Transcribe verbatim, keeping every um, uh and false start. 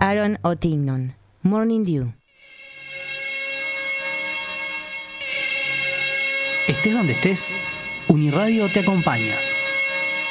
Aaron O'Tignon, Morning Dew. Estés donde estés, Uniradio te acompaña.